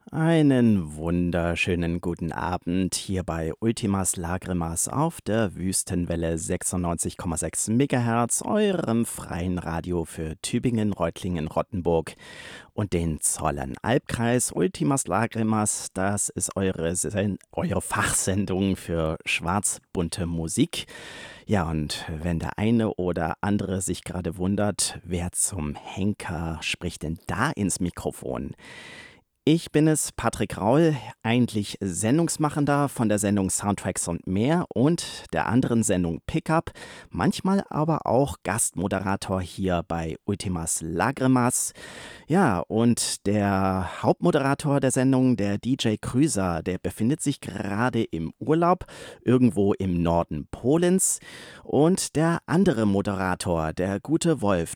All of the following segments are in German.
Einen wunderschönen guten Abend hier bei Ultimas Lagrimas auf der Wüstenwelle 96,6 Megahertz, eurem freien Radio für Tübingen, Reutlingen, Rottenburg und den Zollernalbkreis. Ultimas Lagrimas, das ist eure Fachsendung für schwarzbunte Musik. Ja, und wenn der eine oder andere sich gerade wundert, wer zum Henker spricht denn da ins Mikrofon? Ich bin es, Patrick Raul, eigentlich Sendungsmachender von der Sendung Soundtracks und mehr und der anderen Sendung Pickup, manchmal aber auch Gastmoderator hier bei Ultimas Lagrimas. Ja, und der Hauptmoderator der Sendung, der DJ Krüser, der befindet sich gerade im Urlaub irgendwo im Norden Polens. Und der andere Moderator, der gute Wolf,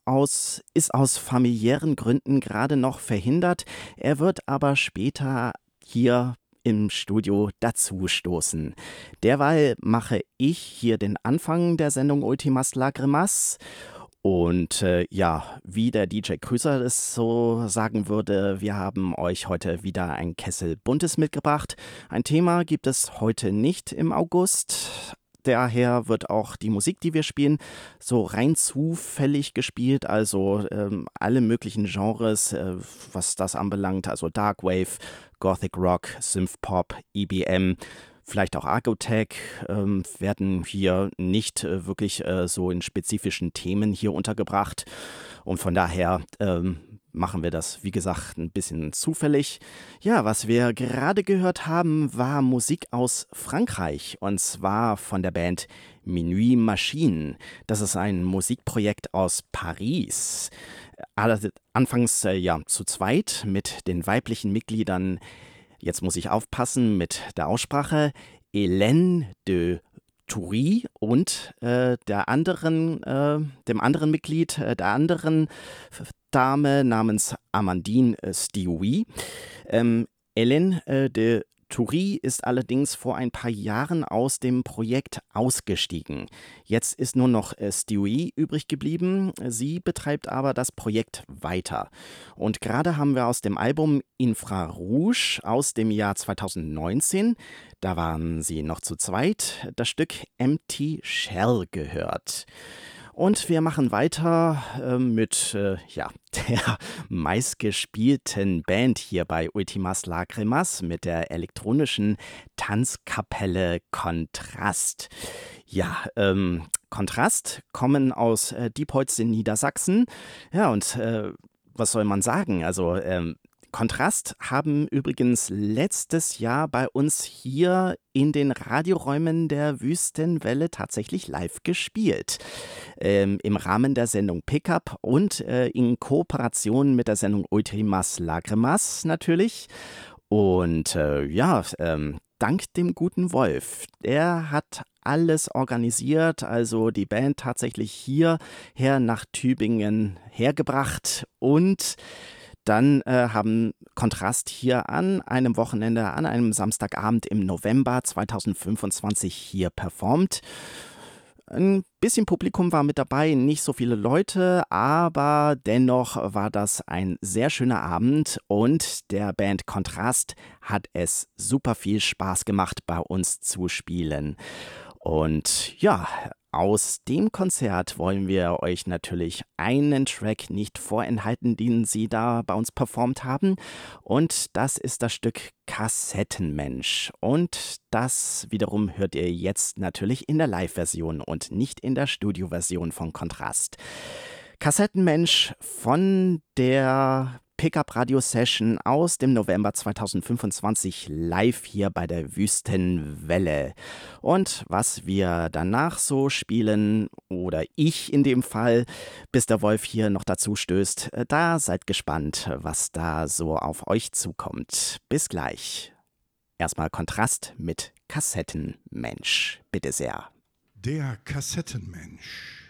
ist aus familiären Gründen gerade noch verhindert. Er wird aber später hier im Studio dazustoßen. Derweil mache ich hier den Anfang der Sendung Ultimas Lagrimas. Und ja, wie der DJ Krüser es so sagen würde, wir haben euch heute wieder ein Kessel Buntes mitgebracht. Ein Thema gibt es heute nicht im August. Daher wird auch die Musik, die wir spielen, so rein zufällig gespielt. Also alle möglichen Genres, was das anbelangt. Also Darkwave, Gothic Rock, Synthpop, EBM, vielleicht auch Argotech, werden hier nicht wirklich so in spezifischen Themen hier untergebracht. Und von daher machen wir das, wie gesagt, ein bisschen zufällig. Ja, was wir gerade gehört haben, war Musik aus Frankreich und zwar von der Band Minuit Machine. Das ist ein Musikprojekt aus Paris. Anfangs ja zu zweit mit den weiblichen Mitgliedern. Jetzt muss ich aufpassen mit der Aussprache. Hélène de Toury und dem anderen Mitglied, der anderen Dame namens Amandine Stioui. Hélène de Toury ist allerdings vor ein paar Jahren aus dem Projekt ausgestiegen. Jetzt ist nur noch Stioui übrig geblieben. Sie betreibt aber das Projekt weiter. Und gerade haben wir aus dem Album Infrarouge aus dem Jahr 2019, da waren sie noch zu zweit, das Stück Empty Shell gehört. Und wir machen weiter mit ja, der meistgespielten Band hier bei Ultimas Lagrimas, mit der elektronischen Tanzkapelle Kontrast. Ja, Kontrast kommen aus Diepholz in Niedersachsen. Ja, und was soll man sagen? Also Kontrast haben übrigens letztes Jahr bei uns hier in den Radioräumen der Wüstenwelle tatsächlich live gespielt. Im Rahmen der Sendung Pickup und in Kooperation mit der Sendung Ultimas Lagrimas natürlich. Und ja, dank dem guten Wolf, der hat alles organisiert, also die Band tatsächlich hierher nach Tübingen hergebracht und dann haben Kontrast hier an einem Wochenende, an einem Samstagabend im November 2025 hier performt. Ein bisschen Publikum war mit dabei, nicht so viele Leute, aber dennoch war das ein sehr schöner Abend und der Band Kontrast hat es super viel Spaß gemacht, bei uns zu spielen. Und ja, aus dem Konzert wollen wir euch natürlich einen Track nicht vorenthalten, den sie da bei uns performt haben. Und das ist das Stück Kassettenmensch. Und das wiederum hört ihr jetzt natürlich in der Live-Version und nicht in der Studio-Version von Kontrast. Kassettenmensch von der Pickup-Radio-Session aus dem November 2025 live hier bei der Wüstenwelle. Und was wir danach so spielen, oder ich in dem Fall, bis der Wolf hier noch dazu stößt, da seid gespannt, was da so auf euch zukommt. Bis gleich. Erstmal Kontrast mit Kassettenmensch. Bitte sehr. Der Kassettenmensch.